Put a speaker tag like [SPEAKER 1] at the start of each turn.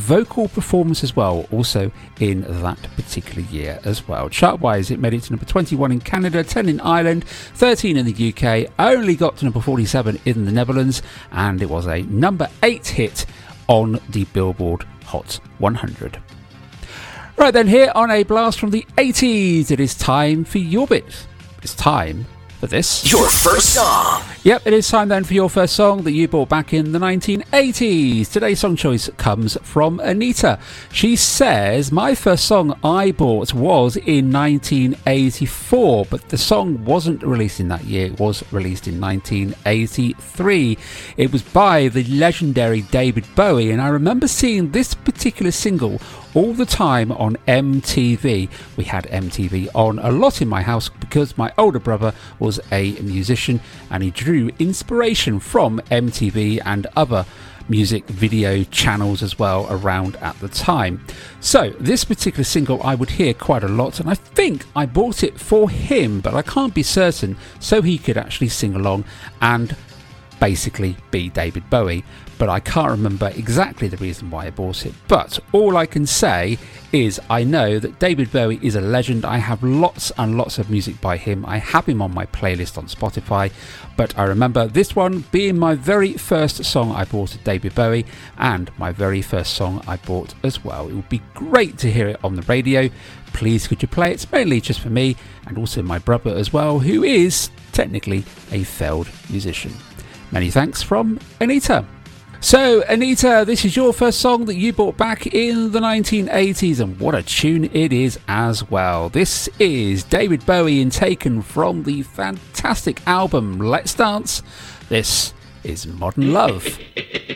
[SPEAKER 1] vocal performance as well, also in that particular year as well. Chart-wise, it made it to number 21 in Canada, 10 in Ireland, 13 in the UK, only got to number 47 in the Netherlands, and it was a number 8 hit on the Billboard Hot 100. Right then, here on a blast from the 80s, it is time for your bit. It's time for this.
[SPEAKER 2] Your first song.
[SPEAKER 1] Yep, it is time then for your first song that you bought back in the 1980s. Today's song choice comes from Anita. She says, my first song I bought was in 1984, but the song wasn't released in that year. It was released in 1983. It was by the legendary David Bowie, and I remember seeing this particular single all the time on MTV. We had MTV on a lot in my house because my older brother was a musician and he drew inspiration from MTV and other music video channels as well around at the time. So this particular single I would hear quite a lot, and I think I bought it for him, but I can't be certain, so he could actually sing along and basically be David Bowie. But I can't remember exactly the reason why I bought it. But all I can say is I know that David Bowie is a legend. I have lots and lots of music by him. I have him on my playlist on Spotify. But I remember this one being my very first song I bought of David Bowie, and my very first song I bought as well. It would be great to hear it on the radio. Please could you play it? It's mainly just for me and also my brother as well, who is technically a failed musician. Many thanks from Anita. So, Anita, this is your first song that you bought back in the 1980s, and what a tune it is as well. This is David Bowie and taken from the fantastic album Let's Dance. This is Modern Love.